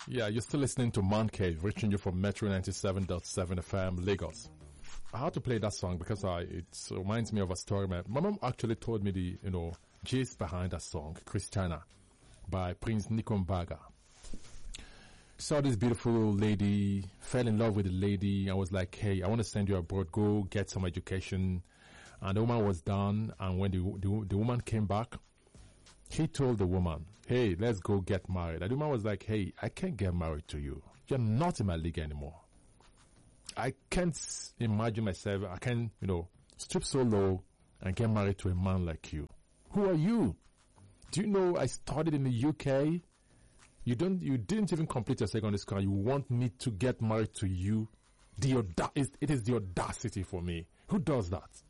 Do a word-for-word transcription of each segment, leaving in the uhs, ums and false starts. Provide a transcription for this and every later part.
Yeah, you're still listening to Man Cave, reaching you from Metro ninety-seven point seven F M, Lagos. I had to play that song because I, it reminds me of a story. My, my mom actually told me the, you know, gist behind that song, Christiana, by Prince Nikombaga. Saw this beautiful lady, fell in love with the lady. I was like, hey, I want to send you abroad, go get some education. And the woman was done. And when the, the, the woman came back, he told the woman, hey, let's go get married. And the woman was like, hey, I can't get married to you. You're not in my league anymore. I can't imagine myself, I can't, you know, stoop so low and get married to a man like you. Who are you? Do you know I studied in the U K? You don't, you didn't even complete your secondary school. You want me to get married to you? The auda- it is the audacity for me. Who does that?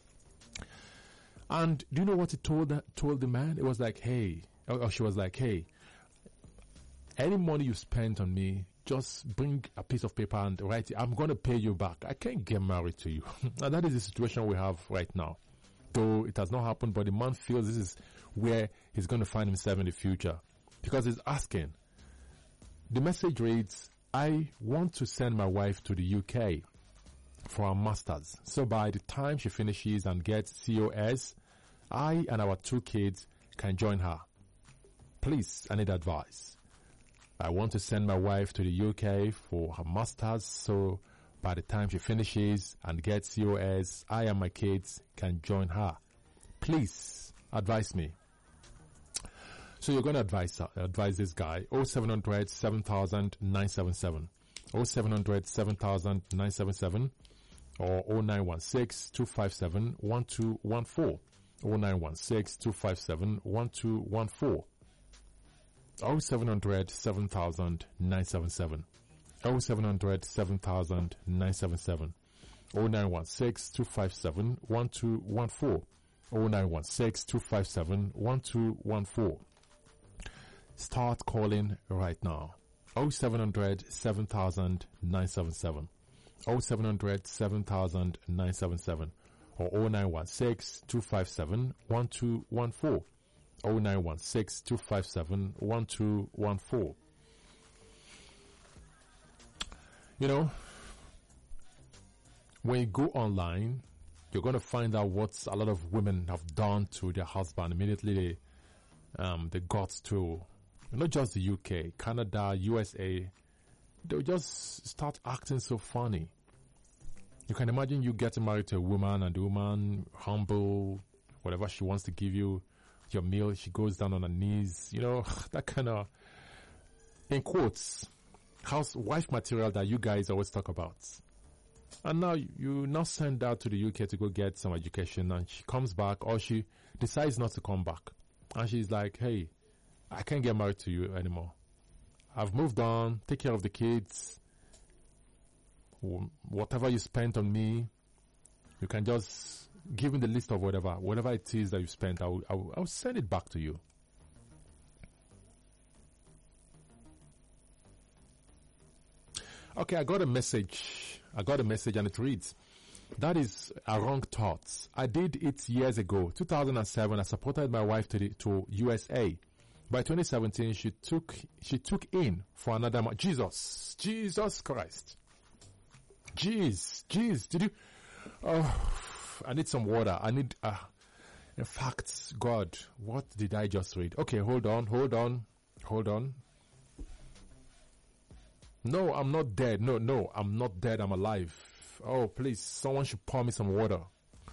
And do you know what he told, told the man? It was like, hey, or she was like, hey, any money you spent on me, just bring a piece of paper and write it. I'm going to pay you back. I can't get married to you. And that is the situation we have right now. Though it has not happened, but the man feels this is where he's going to find himself in the future. Because he's asking. The message reads, I want to send my wife to the U K for her masters. So by the time she finishes and gets C O S, I and our two kids can join her. Please, I need advice. I want to send my wife to the U K for her masters, so by the time she finishes and gets C O S, I and my kids can join her. Please advise me. So you're going to advise advise this guy. oh seven hundred, seven thousand, nine seven seven. oh seven hundred, seven thousand, nine seven seven. Or oh nine one six, two five seven, one two one four. oh nine one six, two five seven, one two one four. oh seven hundred, seven thousand, nine seven seven. oh seven hundred, seven thousand, nine seven seven. oh nine one six, two five seven, one two one four. oh nine one six, two five seven, one two one four. Start calling right now. oh seven hundred, seven thousand, nine seven seven. oh seven hundred, seven thousand, nine seven seven. Or oh nine one six, two five seven, one two one four. oh nine one six, two five seven, one two one four. You know, when you go online, you're going to find out what a lot of women have done to their husband. Immediately they, um, they got to, not just the U K, Canada, U S A, they'll just start acting so funny. You can imagine you getting married to a woman and the woman humble, whatever she wants to give you, your meal, she goes down on her knees, you know, that kind of, in quotes, housewife material that you guys always talk about. And now you now send her to the U K to go get some education, and she comes back, or she decides not to come back. And she's like, hey, I can't get married to you anymore. I've moved on, take care of the kids. Whatever you spent on me, you can just give me the list of whatever, whatever it is that you spent, I'll, I'll, I'll send it back to you. Okay, I got a message. I got a message and it reads, that is a wrong thought. I did it years ago. two thousand seven, I supported my wife to the, to U S A. By twenty seventeen, she took, she took in for another man. Jesus, Jesus Christ. Jeez, jeez, did you, oh, I need some water. I need, uh, in fact, God, what did I just read? Okay, hold on, hold on, hold on. No, I'm not dead. No, no, I'm not dead. I'm alive. Oh, please, someone should pour me some water.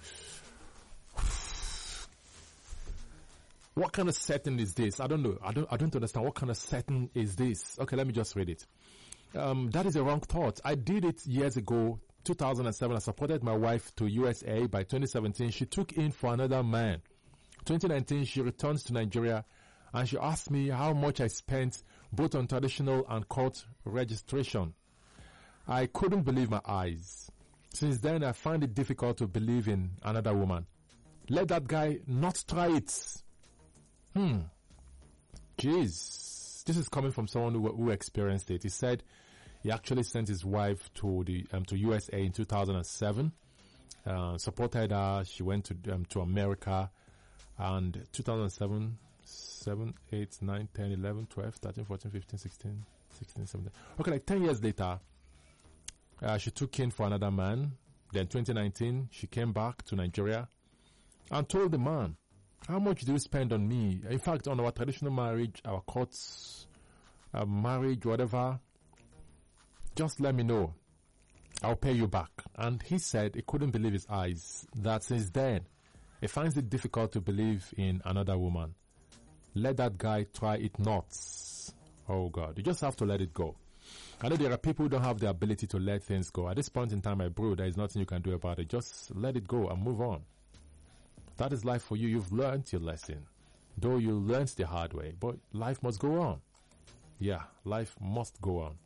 What kind of setting is this? I don't know. I don't, I don't understand. What kind of setting is this? Okay, let me just read it. Um, that is a wrong thought. I did it years ago, two thousand seven. I supported my wife to U S A. By twenty seventeen, she took in for another man. twenty nineteen, she returns to Nigeria and she asked me how much I spent both on traditional and court registration. I couldn't believe my eyes. Since then, I find it difficult to believe in another woman. Let that guy not try it. Hmm. Jeez. This is coming from someone who, who experienced it. He said he actually sent his wife to the um, to U S A in two thousand seven. Uh, supported her. She went to um, to America, and two thousand seven seven, eight, nine, ten, eleven, twelve, thirteen, fourteen, fifteen, sixteen, sixteen, seventeen. Okay, like ten years later, uh, she took in for another man. Then twenty nineteen, she came back to Nigeria and told the man, how much do you spend on me? In fact, on our traditional marriage, our courts, uh, marriage, whatever, just let me know. I'll pay you back. And he said he couldn't believe his eyes, that since then, he finds it difficult to believe in another woman. Let that guy try it not. Oh God, you just have to let it go. I know there are people who don't have the ability to let things go. At this point in time, my bro, there is nothing you can do about it. Just let it go and move on. That is life for you. You've learned your lesson. Though you learned the hard way, but life must go on. Yeah, life must go on.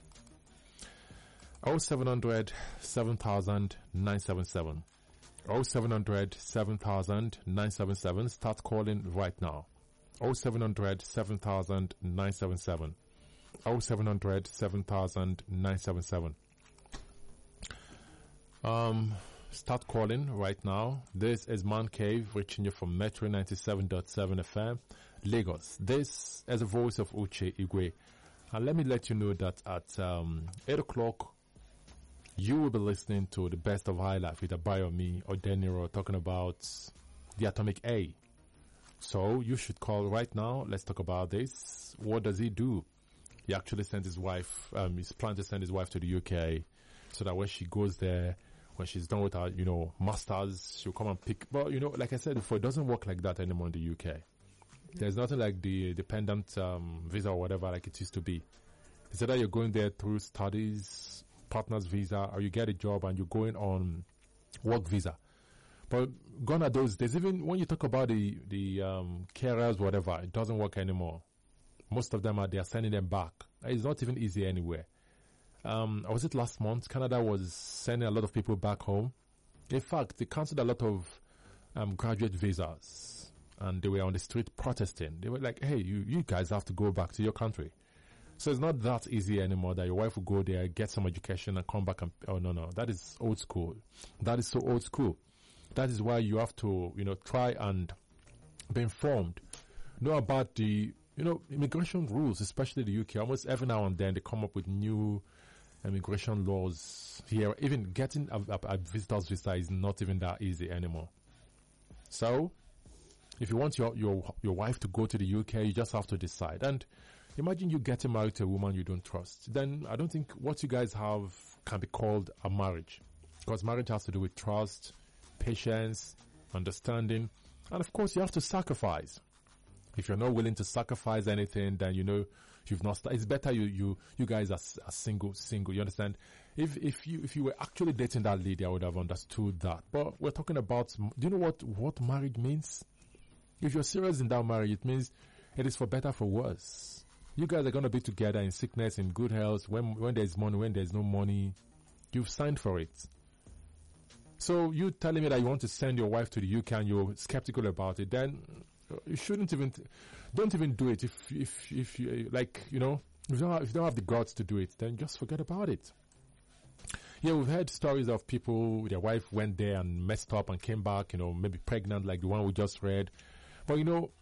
oh seven hundred, seven thousand, nine seven seven. oh seven hundred, seven thousand, nine seven seven. Start calling right now. oh seven hundred, seven thousand, nine seven seven. oh seven hundred, seven thousand, nine seven seven. Um, start calling right now. This is Man Cave, reaching you from Metro ninety-seven point seven F M, Lagos. This is the voice of Uche Igwe. And let me let you know that at um, eight o'clock, you will be listening to the best of High Life with Abayomi or Deniro talking about the Atomic A. So you should call right now. Let's talk about this. What does he do? He actually sent his wife, um, he's planning to send his wife to the U K so that when she goes there, when she's done with her, you know, masters, she'll come and pick. But, you know, like I said before, it doesn't work like that anymore in the U K. There's nothing like the dependent um, visa or whatever like it used to be. It's either you're going there through studies, partner's visa, or you get a job and you're going on work visa. But gone are those days. Even when you talk about the, the um, carers, whatever, it doesn't work anymore. Most of them are, they are sending them back. It's not even easy anywhere. Um, was it last month? Canada was sending a lot of people back home. In fact, they cancelled a lot of um, graduate visas, and they were on the street protesting. They were like, hey, you, you guys have to go back to your country. So it's not that easy anymore that your wife will go there, get some education, and come back and, oh, no, no. That is old school. That is so old school. That is why you have to, you know, try and be informed. Know about the, you know, immigration rules, especially the U K. Almost every now and then they come up with new immigration laws here. Even getting a, a, a visitor's visa is not even that easy anymore. So, if you want your, your, your wife to go to the U K, you just have to decide. And imagine you getting married to a woman you don't trust. Then I don't think what you guys have can be called a marriage. Because marriage has to do with trust, patience, understanding, and of course you have to sacrifice. If you're not willing to sacrifice anything, then you know you've not. St- it's better you you you guys are, are single, single. You understand? If if you if you were actually dating that lady, I would have understood that. But we're talking about. Do you know what what marriage means? If you're serious in that marriage, it means it is for better, for worse. You guys are going to be together in sickness, in good health. When when there's money, when there's no money, you've signed for it. So you telling me that you want to send your wife to the U K and you're skeptical about it, then you shouldn't even, don't even do it. If, if, if you, like, you know, if you don't have, if you don't have the guts to do it, then just forget about it. Yeah, we've heard stories of people, their wife went there and messed up and came back, you know, maybe pregnant like the one we just read. But, you know,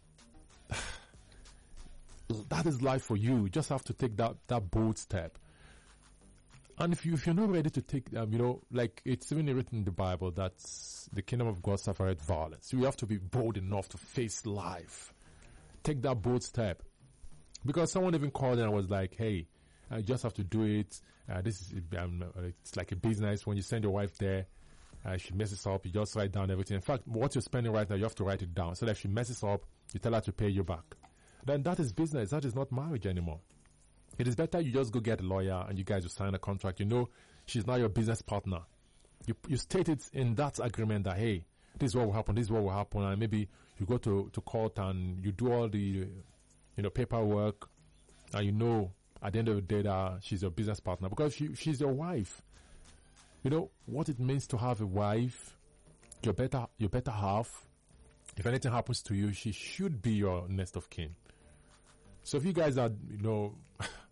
that is life for you. You just have to take that, that bold step. And if you if you're not ready to take, um, you know, like it's even written in the Bible that the kingdom of God suffereth violence. You have to be bold enough to face life. Take that bold step. Because someone even called and was like, "Hey, I just have to do it. Uh, this is um, it's like a business. When you send your wife there, uh, she messes up. You just write down everything. In fact, what you're spending right now, you have to write it down. So that if she messes up, you tell her to pay you back. Then that is business. That is not marriage anymore. It is better you just go get a lawyer and you guys will sign a contract. You know, she's not your business partner. You you state it in that agreement that, hey, this is what will happen, this is what will happen. And maybe you go to, to court and you do all the, you know, paperwork. And you know, at the end of the day, that she's your business partner. Because she, she's your wife. You know, what it means to have a wife, your better, your better half. If anything happens to you, she should be your next of kin. So if you guys are, you know...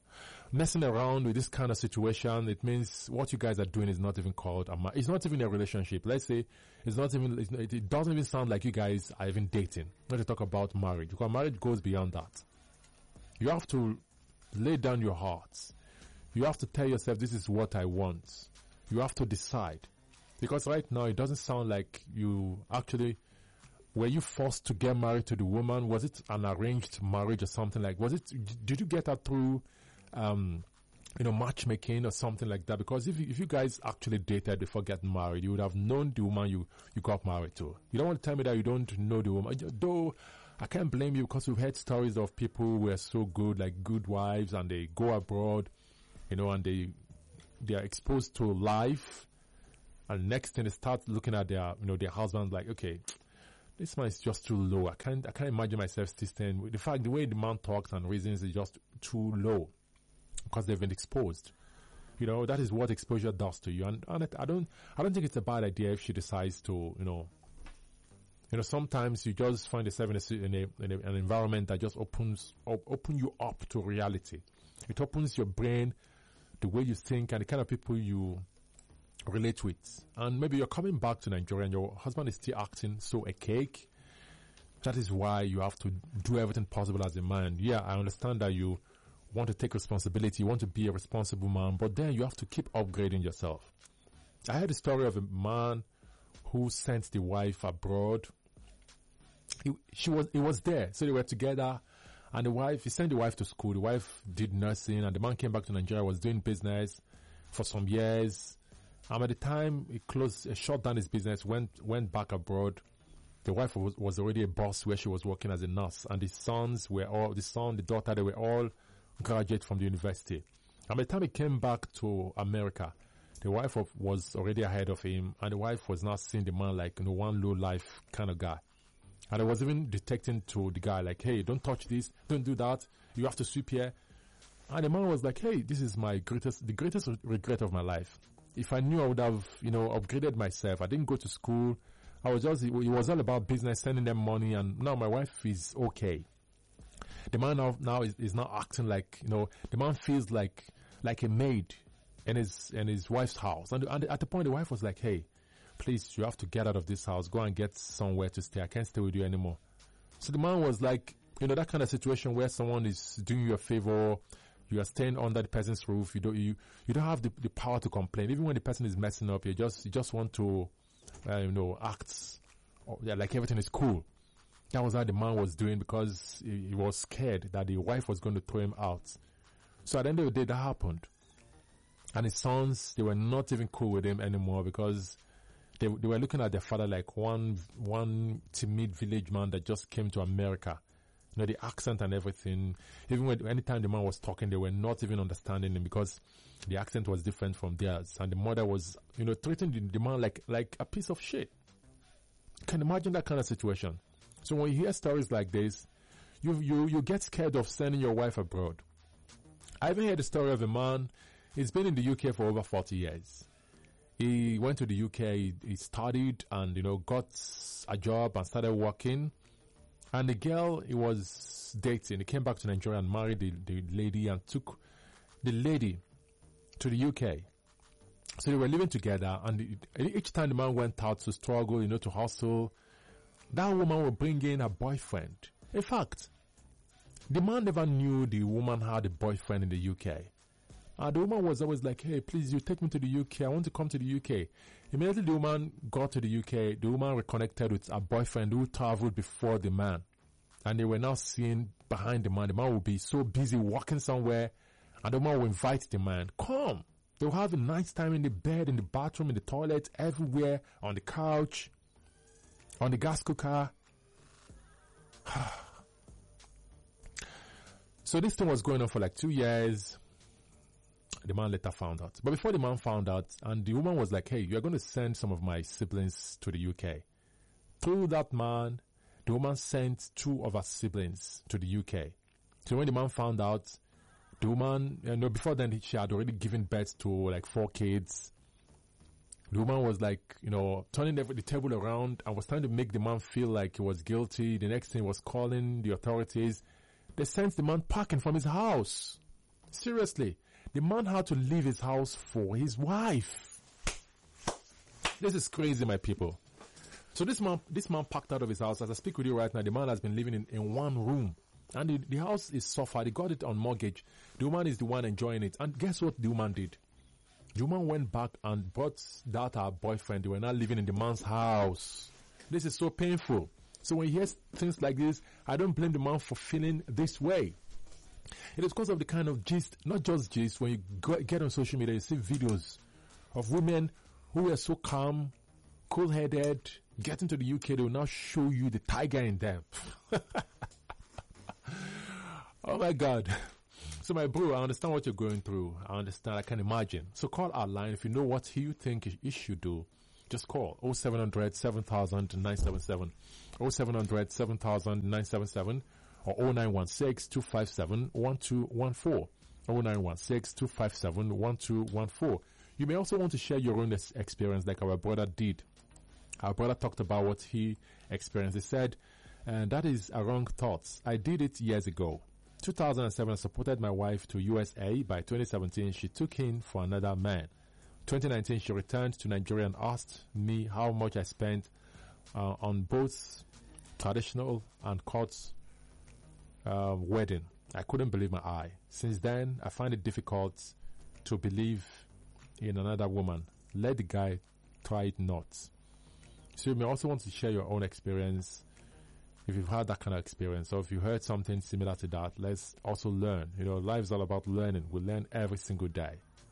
messing around with this kind of situation, it means what you guys are doing is not even called a ma- it's not even a relationship. Let's say it's not even, it's, it doesn't even sound like you guys are even dating. Not to talk about marriage, because marriage goes beyond that. You have to lay down your hearts. You have to tell yourself, this is what I want. You have to decide. Because right now, it doesn't sound like you actually, were you forced to get married to the woman? Was it an arranged marriage or something like, was it, did you get her through, um, you know, matchmaking or something like that? Because if you, if you guys actually dated before getting married, you would have known the woman you, you got married to. You don't want to tell me that you don't know the woman. Though, I can't blame you, because we've heard stories of people who were so good, like good wives, and they go abroad, you know, and they, they are exposed to life. And next thing, they start looking at their, you know, their husband like, okay, this man is just too low. I can't, I can't imagine myself still staying with the fact, the way the man talks and reasons is just too low, because they've been exposed. You know, that is what exposure does to you. And, and it, I don't, I don't think it's a bad idea if she decides to, you know, you know, sometimes you just find yourself in a, in a, in a, an environment that just opens, op, open you up to reality. It opens your brain, the way you think, and the kind of people you relate with. And maybe you're coming back to Nigeria and your husband is still acting so archaic. That is why you have to do everything possible as a man. Yeah, I understand that you want to take responsibility, you want to be a responsible man, but then you have to keep upgrading yourself. I heard a story of a man who sent the wife abroad. He, she was, he was there, so they were together. And the wife, he sent the wife to school. The wife did nursing, and the man came back to Nigeria, was doing business for some years. And by the time he closed, he shut down his business, went went back abroad, the wife was, was already a boss where she was working as a nurse. And the sons were all, the son, the daughter, they were all graduates from the university. And by the time he came back to America, the wife of, was already ahead of him, and the wife was not seeing the man like, you know, one low life kind of guy. And I was even detecting to the guy like, hey, don't touch this, don't do that, you have to sweep here. And the man was like, hey, this is my greatest, the greatest regret of my life. If I knew, I would have, you know, upgraded myself. I didn't go to school. I was just, it was all about business, sending them money, and now my wife is okay. The man now, now is, is not acting like, you know, the man feels like, like a maid in his, in his wife's house. And, and at the point, the wife was like, hey, please, you have to get out of this house. Go and get somewhere to stay. I can't stay with you anymore. So the man was like, you know, that kind of situation where someone is doing you a favor, you are staying under the person's roof. You don't, you, you don't have the, the power to complain. Even when the person is messing up, you just, you just want to, uh, you know, act, or, yeah, like everything is cool. That was how the man was doing, because he, he was scared that the wife was going to throw him out. So at the end of the day, that happened. And his sons, they were not even cool with him anymore, because they, they were looking at their father like one, one timid village man that just came to America. You know, the accent and everything. Even when, anytime the man was talking, they were not even understanding him, because the accent was different from theirs. And the mother was, you know, treating the, the man like, like a piece of shit. You can imagine that kind of situation. So when you hear stories like this, you, you, you get scared of sending your wife abroad. I even heard the story of a man. He's been in the U K for over forty years. He went to the U K, he, he studied and, you know, got a job and started working. And the girl he was dating, he came back to Nigeria and married the, the lady and took the lady to the U K. So they were living together, and the, each time the man went out to struggle, you know, to hustle, that woman would bring in a boyfriend. In fact, the man never knew the woman had a boyfriend in the U K. And the woman was always like, hey, please, you take me to the U K. I want to come to the U K. Immediately the woman got to the U K, the woman reconnected with a boyfriend who traveled before the man. And they were now seen behind the man. The man would be so busy walking somewhere, and the woman would invite the man, come. They'll have a nice time in the bed, in the bathroom, in the toilet, everywhere, on the couch, on the gas cooker. So this thing was going on for like two years. The man later found out. But before the man found out, and the woman was like, hey, you're going to send some of my siblings to the U K. Through that man, the woman sent two of her siblings to the U K. So when the man found out, the woman, you know, before then she had already given birth to like four kids. The woman was like, you know, turning the, the table around and was trying to make the man feel like he was guilty. The next thing was calling the authorities. They sent the man packing from his house. Seriously, the man had to leave his house for his wife. This is crazy, my people. So this man, this man packed out of his house. As I speak with you right now, the man has been living in, in one room. And the, the house is suffered. He got it on mortgage. The woman is the one enjoying it. And guess what the woman did? The woman went back and brought that her boyfriend. They were now living in the man's house. This is so painful. So when you hear things like this, I don't blame the man for feeling this way. It is because of the kind of gist, not just gist, when you go, get on social media, you see videos of women who are so calm, cool-headed, getting to the U K, they will now show you the tiger in them. Oh my God. So my bro, I understand what you're going through. I understand. I can imagine. So call our line. If you know what you think you should do, just call oh seven hundred, seven thousand, nine seven seven, oh seven hundred, seven thousand, nine seven seven, or oh nine one six, two five seven, one two one four, oh nine one six, two five seven, one two one four. You may also want to share your own experience like our brother did. Our brother talked about what he experienced. He said, and that is a wrong thoughts. I did it years ago. two thousand seven, I supported my wife to U S A. By twenty seventeen, she took in for another man. twenty nineteen, she returned to Nigeria and asked me how much I spent uh, on both traditional and court uh, wedding. I couldn't believe my eye. Since then, I find it difficult to believe in another woman. Let the guy try it not. So you may also want to share your own experience if you've had that kind of experience, or if you heard something similar to that. Let's also learn. You know, life's all about learning. We learn every single day.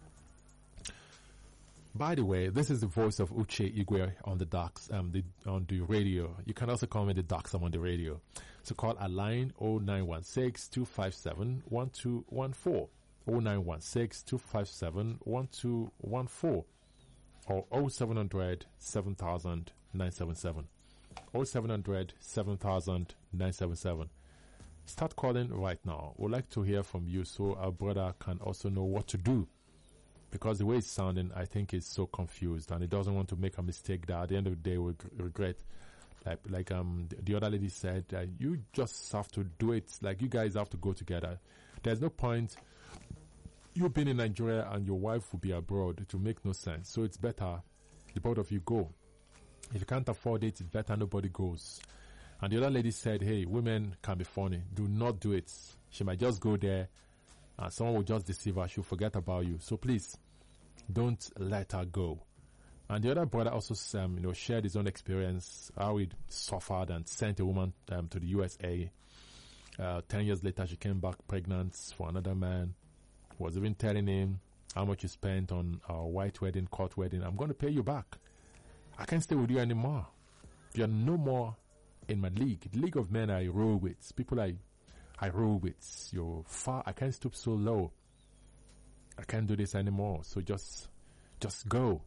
By the way, this is the voice of Uche Igwe on the Dax, um, the, on the radio. You can also call me the Dax. I'm on the radio. So call a line oh nine one six, two five seven, one two one four, oh nine one six, two five seven, one two one four, or oh seven hundred, seven thousand, nine seven seven. oh seven hundred, seven thousand, nine seven seven. Start calling right now. We'd like to hear from you so our brother can also know what to do. Because the way it's sounding, I think he's so confused and he doesn't want to make a mistake that at the end of the day we'll regret. Like, like um, the, the other lady said, uh, you just have to do it. Like, you guys have to go together. There's no point you being in Nigeria and your wife will be abroad. It will make no sense. So it's better the both of you go. If you can't afford it, it's better nobody goes. And the other lady said, hey, women can be funny. Do not do it. She might just go there and someone will just deceive her. She'll forget about you. So please, don't let her go. And the other brother also um, you know, shared his own experience, how he suffered and sent a woman um, to the U S A. Uh, ten years later, she came back pregnant for another man. Was even telling him how much you spent on our white wedding, court wedding. I'm going to pay you back. I can't stay with you anymore. You're no more in my league. The league of men I roll with. People I, I roll with. You're far. I can't stoop so low. I can't do this anymore. So just, just go.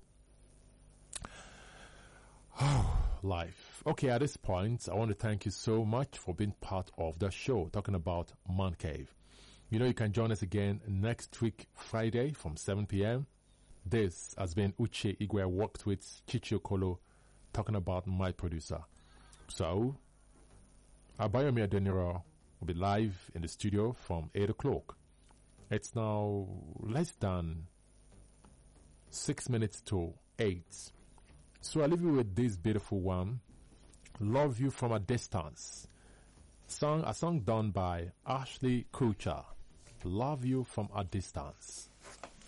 Oh, life. Okay, at this point, I want to thank you so much for being part of the show, talking about Man Cave. You know, you can join us again next week, Friday, from seven p.m. This has been Uche Igwe. I worked with Chichi Okolo, talking about my producer. So, Abayomi Adeniro will be live in the studio from eight o'clock. It's now less than six minutes to eight. So I leave you with this beautiful one, Love You From a Distance. Song, a song done by Ashley Kutcher. Love You From a Distance.